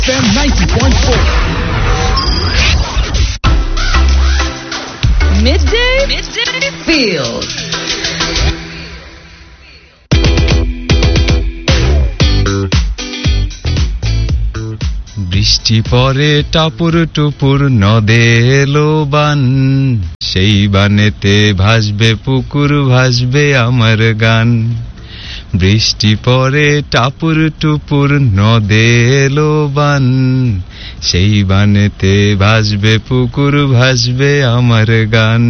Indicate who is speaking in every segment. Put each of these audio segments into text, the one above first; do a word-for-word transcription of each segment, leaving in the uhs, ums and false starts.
Speaker 1: ninety point four.
Speaker 2: Midday, midday feels.
Speaker 3: বৃষ্টি পরে টাপুর টুপুর নদে এলো বান, সেই বানেতে ভাসবে পুকুর ভাসবে আমার গান। বৃষ্টি পরে টাপুর টুপুর নদে এলো বান, সেই বানেতে ভাসবে পুকুর ভাসবে আমার গান।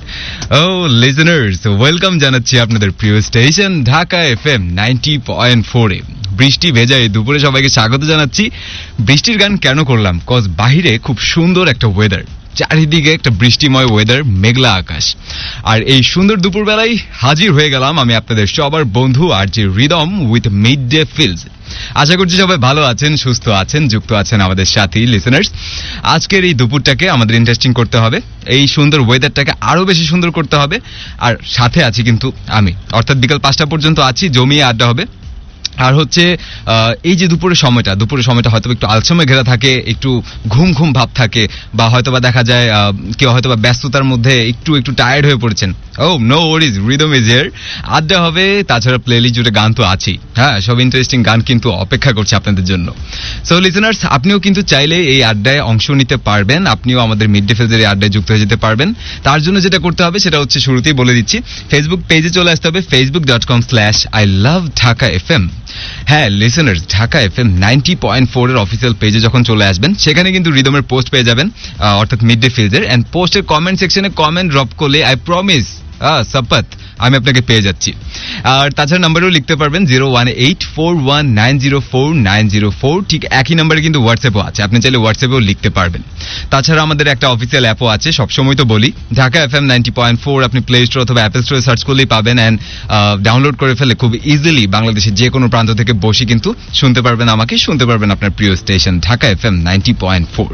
Speaker 3: ও লিসেনার্স, ওয়েলকাম জানাচ্ছি আপনাদের প্রিয় station Dhaka FM ninety point four এ। বৃষ্টি ভেজা এই দুপুরে সবাইকে স্বাগত জানাচ্ছি। বৃষ্টির গান কেন করলাম? কজ বাহিরে খুব সুন্দর একটা ওয়েদার, চারিদিকে একটা বৃষ্টিময় ওয়েদার, মেঘলা আকাশ। আর এই সুন্দর দুপুরবেলায় হাজির হয়ে গেলাম আমি আপনাদের সবার বন্ধু আর যে rhythm with mid day feels. আশা করছি সবাই ভালো আছেন, সুস্থ আছেন, যুক্ত আছেন আমাদের সাথেই লিসেনার্স। আজকের এই দুপুরটাকে আমাদের ইন্টারেস্টিং করতে হবে, এই সুন্দর ওয়েদারটাকে আরো বেশি সুন্দর করতে হবে। আর সাথে আছি কিন্তু আমি, অর্থাৎ বিকাল পাঁচটা পর্যন্ত আছি, জমিয়ে আড্ডা হবে। আর হচ্ছে এই যে দুপুরের সময়টা, দুপুরের সময়টা হয়তো একটু আলসেমে ঘেরা থাকে, একটু ঘুম ঘুম ভাব থাকে, বা হয়তোবা দেখা যায় কেউ হয়তোবা ব্যস্ততার মধ্যে একটু একটু টায়ার্ড হয়ে পড়েছেন। ও no worries, rhythm is here. আড্ডা হবে, তাছাড়া প্লেলিস্ট জুড়ে গান তো আছেই। হ্যাঁ, সব ইন্টারেস্টিং গান কিন্তু অপেক্ষা করছে আপনাদের জন্য। সো লিসেনার্স, আপনিও কিন্তু চাইলে এই আড্ডায় অংশ নিতে পারবেন, আপনিও আমাদের মিড ডে ফিলসের এই আড্ডায় যুক্ত হয়ে যেতে পারবেন। তার জন্য যেটা করতে হবে সেটা হচ্ছে শুরুতেই বলে দিচ্ছি, ফেসবুক পেজে চলে আসতে হবে, Facebook dot com slash I love Dhaka F M. হ্যাঁ listeners, Dhaka FM ninety point four এর অফিসিয়াল পেজে যখন চলে আসবেন, সেখানে কিন্তু রিদমের পোস্ট পেয়ে যাবেন, অর্থাৎ মিড ডে ফিলসের। এন্ড পোস্টের কমেন্ট সেকশনে কমেন্ট ড্রপ করলে আই প্রমিস শপথ আমি আপনাকে পেয়ে যাচ্ছি। আর তাছাড়া নাম্বারও লিখতে পারবেন zero one eight four one nine zero four nine zero four. ঠিক একই নাম্বারে কিন্তু হোয়াটসঅ্যাপও আছে, আপনি চাইলে হোয়াটসঅ্যাপেও লিখতে পারবেন। তাছাড়া আমাদের একটা অফিসিয়াল অ্যাপও আছে, সবসময় তো বলি, Dhaka FM ninety point four. আপনি প্লে স্টোর অথবা অ্যাপল স্টোরে সার্চ করলেই পাবেন। অ্যান্ড ডাউনলোড করে ফেলে খুব ইজিলি বাংলাদেশের যে কোনো প্রান্ত থেকে বসে কিন্তু শুনতে পারবেন আমাকে, শুনতে পারবেন আপনার প্রিয় station Dhaka FM ninety point four.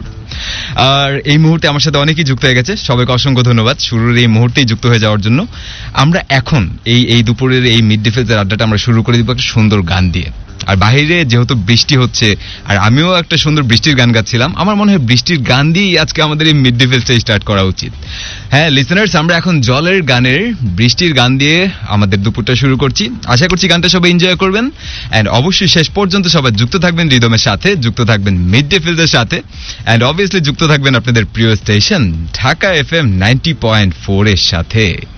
Speaker 3: আর এই মুহূর্তে আমার সাথে অনেকেই যুক্ত হয়ে গেছে, সবাইকে অসংখ্য ধন্যবাদ শুরুর এই মুহূর্তেই যুক্ত হয়ে যাওয়ার জন্য। আমরা এখন এই এই দুপুরের এই মিড ডে ফিলসের আড্ডাটা আমরা শুরু করে দিব একটা সুন্দর গান দিয়ে। আর বাইরে যেহেতু বৃষ্টি হচ্ছে, আর আমিও একটা সুন্দর বৃষ্টির গান গাচ্ছিলাম, আমার মনে হয় বৃষ্টির গান দিয়েই আজকে আমাদের এই মিড ডে ফিলসটা স্টার্ট করা উচিত। হ্যাঁ লিসেনার্স, আমরা এখন জলের গানের বৃষ্টির গান দিয়ে আমাদের দুপুরটা শুরু করছি। আশা করছি গানটা সবাই এনজয় করবেন। অ্যান্ড অবশ্যই শেষ পর্যন্ত সবাই যুক্ত থাকবেন রিদমের সাথে, যুক্ত থাকবেন মিড ডে ফিলসের সাথে, অ্যান্ড অবভিয়াসলি যুক্ত থাকবেন আপনাদের প্রিয় station Dhaka FM ninety point four এর সাথে।